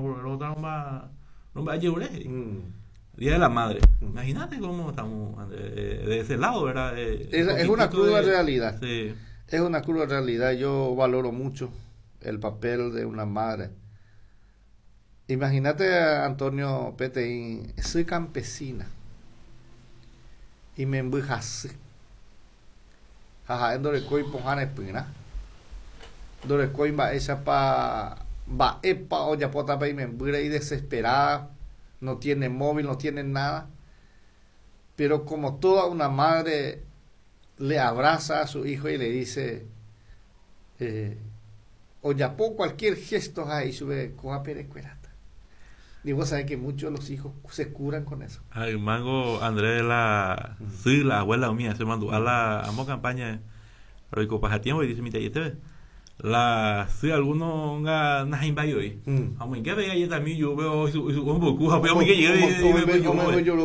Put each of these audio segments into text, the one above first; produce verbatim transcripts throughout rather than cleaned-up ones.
lo trama, no va a llorar. Mm. Día de la Madre. Mm. Imagínate cómo estamos eh, de ese lado, ¿verdad? Eh, Es, un es una poquitito cruda de- realidad. Sí. Es una cruda realidad. Yo valoro mucho el papel de una madre. Imagínate, Antonio Peteín, soy campesina y me embujase. Jaja, endore koi pojane pina. Dore koi va esa pa va epa o ya pota pa y me embura y desesperada. No tiene móvil, no tiene nada. Pero como toda una madre le abraza a su hijo y le dice eh, o ya por cualquier gesto ahí sube coja perecuerata. Y vos sabés que muchos de los hijos se curan con eso. Ay, mango Andrés la sí, la abuela mía se mandó a la amo campaña rico para tiempo y dice mi tía te la sí alguno nga na imbayo y Mm. amo que ve ahí también yo veo su su un poco ha veo que llegue y me yo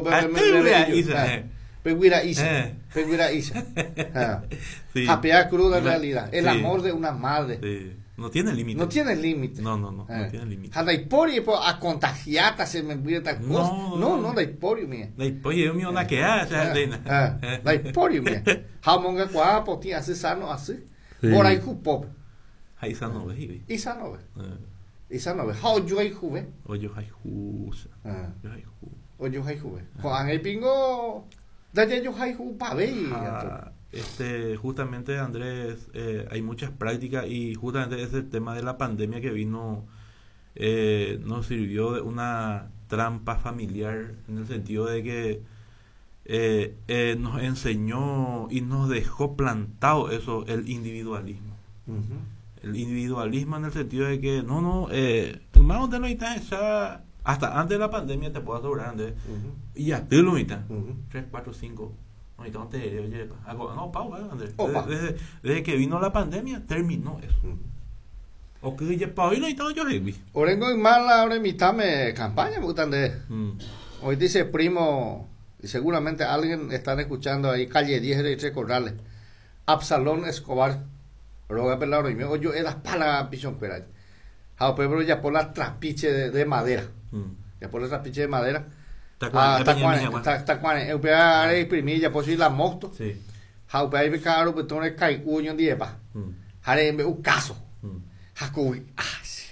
Peguira Isa, Eh. Peguira Isa. Ah. Sí. Japea cruda La- realidad. El sí. amor de una madre Sí. No tiene límite. no tiene límite. No, no, no, no Eh. tiene límite. Hasta Ipori po, a contagiata se me olvida tal No, cosa. no, No, no. no, da Ipori mía. Después yo me una que hace Ah, da Ipori mía. Jamonga kwa po ti hace sano así. Sí. Por ahí pop. ahí está no ve. Isa no ve. Eh. Isa no ve. How yo hay juve. Oye, hay jusa. Ah. Yo hay ju. O yo hay juve. Juan el pingo. Da ya yo hay juve pa ve. Ah, este, justamente Andrés, eh, hay muchas prácticas y justamente ese tema de la pandemia que vino eh, nos sirvió de una trampa familiar en el sentido de que eh, eh, nos enseñó y nos dejó plantado eso, el individualismo. El individualismo en el sentido de que no, no, eh, hermano de la mitad ya hasta antes de la pandemia te puedo asegurar, Andrés, y ya te lo mitad, tres, cuatro, cinco. No, y te diré, oye, pa- algo- no, Pau, eh, Andrés. Opa. Desde, desde, desde que vino la pandemia, terminó eso. O que ya Pau, y no, y todo yo, baby. Orengo y mala ahora mitame campaña, me gustan de. Mm. Hoy dice primo, y seguramente alguien están escuchando ahí, calle diez de Tres Corrales, Absalón Escobar, roga pelado y me oye, eras para pichón cuera. Ja, pero ya por la trapiche de, de madera, Mm. ya por la trapiche de madera. Está Ah, está está cuane, peña, está está cuane. Eu pega are imprimir ya posi la mosto. Sí. Ja, u pega caro botón de kai uño die pa. Mm. Hare me u caso. Mm. Ja, ku. Ah,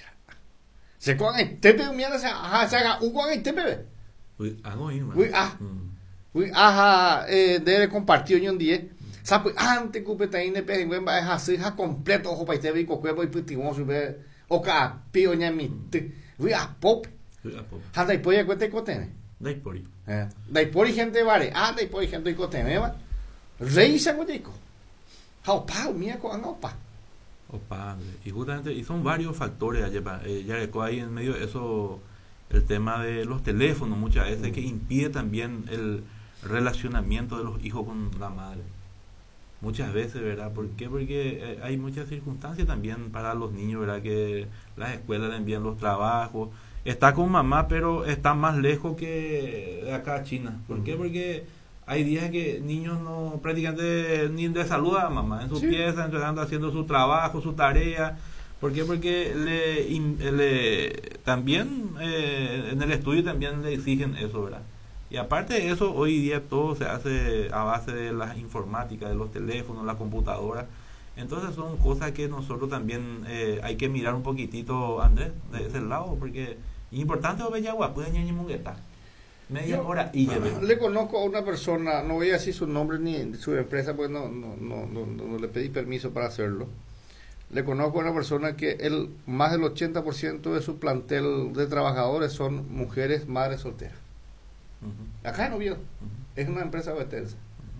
se con el tepe miana se ha se ha u con el tepe. Uy, hago ahí, man. Uy, ah. Mm. Uy, aha, eh, debe compartir uño die. Sabe, antes que peta ine pe nguen ba ha se ha completo ojo pa tebe ko kwebo y putimos sube. O ka pi oña mi. Uy, a pop. Uy, a poco. Ha dai poye kwete ko tene. Dai por ahí. Eh, dai por gente vale, ah, dai por gente ko tene ba. Reisa ko diko. Ha pa mia ko anga pa. Opa, Andrés. Y justamente, y son varios factores, ayer, pa- eh, ya que hay en medio de eso el tema de los teléfonos muchas veces que impide también el relacionamiento de los hijos con la madre. Muchas veces, ¿verdad? ¿Por qué? Porque eh, hay muchas circunstancias también para los niños, ¿verdad? Que las escuelas le envían los trabajos. Está con mamá, pero está más lejos que de acá a China. ¿Por qué? Porque hay días que niños no prácticamente ni le saludan a mamá en su Sí. pieza, entrenando, haciendo su trabajo, su tarea. ¿Por qué? Porque le, in- le también eh, en el estudio también le exigen eso, ¿verdad? Y aparte de eso, hoy día todo se hace a base de la informática, de los teléfonos, la computadora. Entonces son cosas que nosotros también eh, hay que mirar un poquitito, Andrés, de ese lado, porque es importante o bella agua, puede ñañi mungueta. Media Yo- hora y ya ve. Le conozco a una persona, no voy a decir su nombre ni su empresa, porque no, no, no, no, no- no le pedí permiso para hacerlo. Le conozco a una persona que el, más del ochenta por ciento de su plantel de trabajadores son mujeres madres solteras. Ujú, Acá en Oviedo, ujú, es una empresa vetense.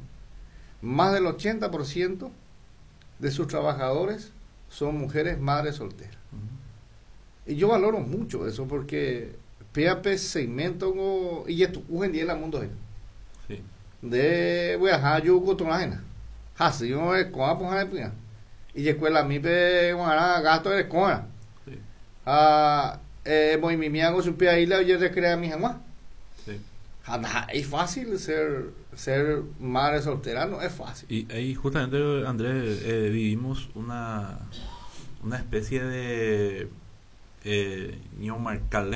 Más del ochenta por ciento de sus trabajadores son mujeres madres solteras. ujú. Y yo valoro mucho eso porque P A P segmento y esto, hoy en día en el mundo es. Sí. De voy a dejar yo con la ajena. Así yo me con a poner pina. Y de escuela mi pe una gasto de cona. Sí. Ah, eh voy mi miago su pe ahí la yo recrea mi jamás. Sí. Anda, es fácil ser ser madre soltera, no es fácil. Y ahí justamente, Andrés, eh, vivimos una una especie de eh,